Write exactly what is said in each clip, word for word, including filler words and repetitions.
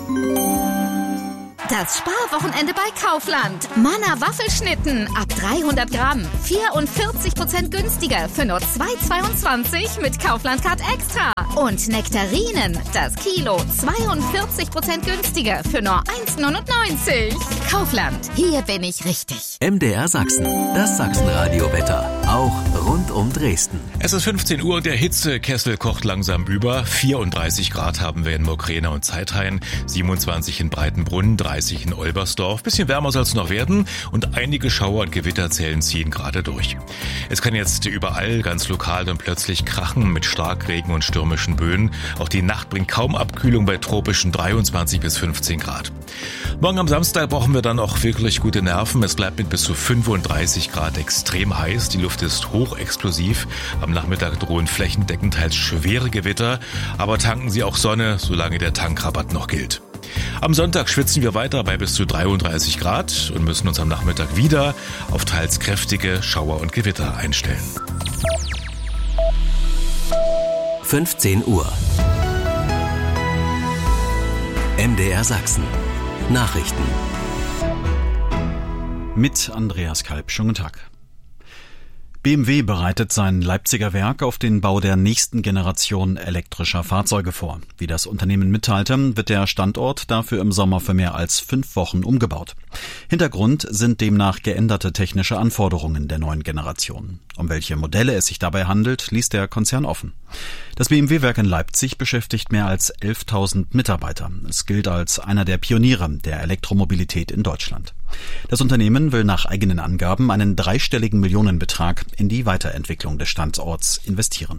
Das Sparwochenende bei Kaufland. Manna Waffelschnitten ab dreihundert Gramm. vierundvierzig Prozent günstiger für nur zwei Euro zweiundzwanzig mit Kaufland Card Extra. Und Nektarinen, das Kilo, zweiundvierzig Prozent günstiger für nur eins Euro neunundneunzig. Kaufland, hier bin ich richtig. M D R Sachsen, das Sachsenradio-Wetter. Auch rund um Dresden. Es ist fünfzehn Uhr, der Hitzekessel kocht langsam über. vierunddreißig Grad haben wir in Mokrane und Zeithain, siebenundzwanzig in Breitenbrunn, dreißig in Olbersdorf. Bisschen wärmer soll es noch werden und einige Schauer und Gewitterzellen ziehen gerade durch. Es kann jetzt überall ganz lokal dann plötzlich krachen mit Starkregen und stürmischen Böen. Auch die Nacht bringt kaum Abkühlung bei tropischen dreiundzwanzig bis fünfzehn Grad. Morgen am Samstag brauchen wir dann auch wirklich gute Nerven. Es bleibt mit bis zu fünfunddreißig Grad extrem heiß. Die Luft ist hochexplosiv. Am Nachmittag drohen flächendeckend teils schwere Gewitter. Aber tanken Sie auch Sonne, solange der Tankrabatt noch gilt. Am Sonntag schwitzen wir weiter bei bis zu dreiunddreißig Grad und müssen uns am Nachmittag wieder auf teils kräftige Schauer und Gewitter einstellen. fünfzehn Uhr. M D R Sachsen. Nachrichten. Mit Andreas Kalb. Schönen guten Tag. B M W bereitet sein Leipziger Werk auf den Bau der nächsten Generation elektrischer Fahrzeuge vor. Wie das Unternehmen mitteilte, wird der Standort dafür im Sommer für mehr als fünf Wochen umgebaut. Hintergrund sind demnach geänderte technische Anforderungen der neuen Generation. Um welche Modelle es sich dabei handelt, ließ der Konzern offen. Das B M W-Werk in Leipzig beschäftigt mehr als elftausend Mitarbeiter. Es gilt als einer der Pioniere der Elektromobilität in Deutschland. Das Unternehmen will nach eigenen Angaben einen dreistelligen Millionenbetrag in die Weiterentwicklung des Standorts investieren.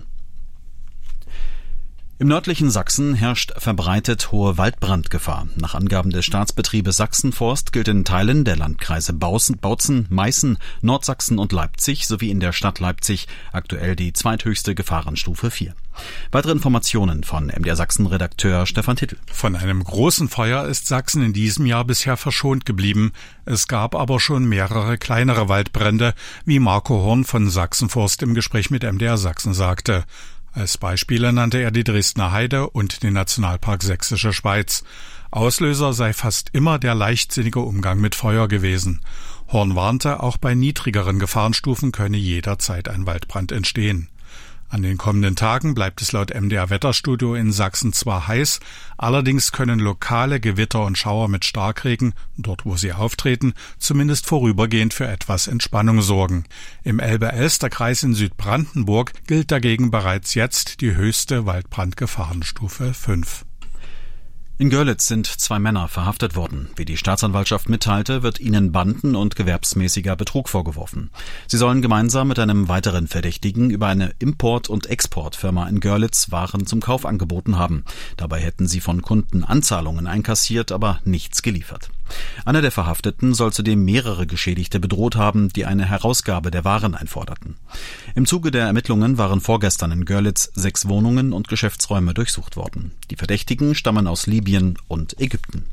Im nördlichen Sachsen herrscht verbreitet hohe Waldbrandgefahr. Nach Angaben des Staatsbetriebes Sachsenforst gilt in Teilen der Landkreise Bautzen, Meißen, Nordsachsen und Leipzig sowie in der Stadt Leipzig aktuell die zweithöchste Gefahrenstufe vier. Weitere Informationen von M D R Sachsen-Redakteur Stefan Tittel. Von einem großen Feuer ist Sachsen in diesem Jahr bisher verschont geblieben. Es gab aber schon mehrere kleinere Waldbrände, wie Marco Horn von Sachsenforst im Gespräch mit M D R Sachsen sagte. Als Beispiele nannte er die Dresdner Heide und den Nationalpark Sächsische Schweiz. Auslöser sei fast immer der leichtsinnige Umgang mit Feuer gewesen. Horn warnte, auch bei niedrigeren Gefahrenstufen könne jederzeit ein Waldbrand entstehen. An den kommenden Tagen bleibt es laut M D R Wetterstudio in Sachsen zwar heiß, allerdings können lokale Gewitter und Schauer mit Starkregen, dort wo sie auftreten, zumindest vorübergehend für etwas Entspannung sorgen. Im Elbe-Elster-Kreis in Südbrandenburg gilt dagegen bereits jetzt die höchste Waldbrandgefahrenstufe fünf. In Görlitz sind zwei Männer verhaftet worden. Wie die Staatsanwaltschaft mitteilte, wird ihnen Banden- und gewerbsmäßiger Betrug vorgeworfen. Sie sollen gemeinsam mit einem weiteren Verdächtigen über eine Import- und Exportfirma in Görlitz Waren zum Kauf angeboten haben. Dabei hätten sie von Kunden Anzahlungen einkassiert, aber nichts geliefert. Einer der Verhafteten soll zudem mehrere Geschädigte bedroht haben, die eine Herausgabe der Waren einforderten. Im Zuge der Ermittlungen waren vorgestern in Görlitz sechs Wohnungen und Geschäftsräume durchsucht worden. Die Verdächtigen stammen aus Libyen und Ägypten.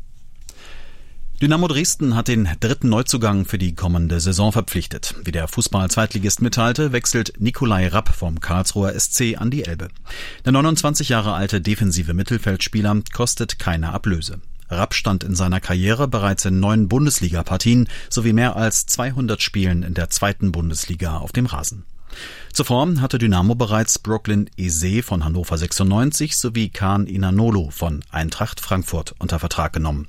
Dynamo Dresden hat den dritten Neuzugang für die kommende Saison verpflichtet. Wie der Fußball-Zweitligist mitteilte, wechselt Nikolai Rapp vom Karlsruher S C an die Elbe. Der neunundzwanzig Jahre alte defensive Mittelfeldspieler kostet keine Ablöse. Rapp stand in seiner Karriere bereits in neun Bundesliga-Partien sowie mehr als zweihundert Spielen in der zweiten Bundesliga auf dem Rasen. Zuvor hatte Dynamo bereits Brooklyn Eze von Hannover sechsundneunzig sowie Kaan Inanolu von Eintracht Frankfurt unter Vertrag genommen.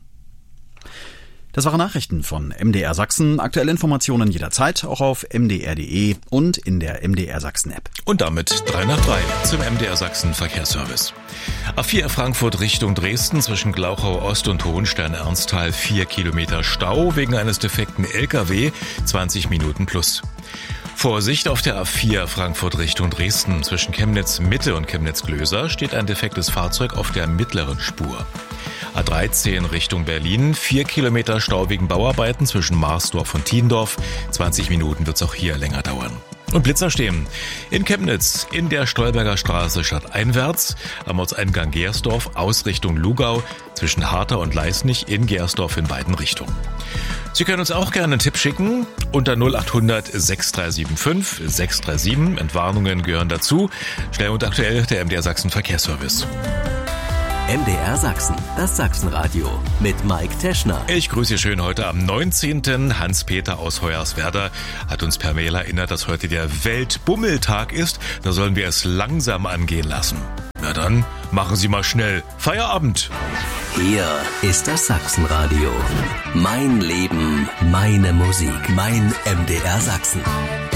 Das waren Nachrichten von M D R Sachsen. Aktuelle Informationen jederzeit auch auf m d r punkt d e und in der M D R Sachsen App. Und damit drei nach drei zum M D R Sachsen Verkehrsservice. A vier Frankfurt Richtung Dresden zwischen Glauchau Ost und Hohenstein-Ernsthal vier Kilometer Stau wegen eines defekten L K W, zwanzig Minuten plus. Vorsicht auf der A vier Frankfurt Richtung Dresden. Zwischen Chemnitz Mitte und Chemnitz Glöser steht ein defektes Fahrzeug auf der mittleren Spur. A dreizehn Richtung Berlin, vier Kilometer Stau wegen Bauarbeiten zwischen Marsdorf und Thiendorf. zwanzig Minuten wird es auch hier länger dauern. Und Blitzer stehen in Chemnitz in der Stolberger Straße stadteinwärts, am Ortseingang Gersdorf aus Richtung Lugau, zwischen Harter und Leisnig in Gersdorf in beiden Richtungen. Sie können uns auch gerne einen Tipp schicken unter null acht hundert sechs drei sieben fünf sechs drei sieben. Entwarnungen gehören dazu. Schnell und aktuell der M D R Sachsen Verkehrsservice. M D R Sachsen, das Sachsenradio mit Mike Teschner. Ich grüße Sie schön heute am neunzehnten Hans-Peter aus Hoyerswerda hat uns per Mail erinnert, dass heute der Weltbummeltag ist. Da sollen wir es langsam angehen lassen. Na dann, machen Sie mal schnell Feierabend. Hier ist das Sachsenradio. Mein Leben, meine Musik, mein M D R Sachsen.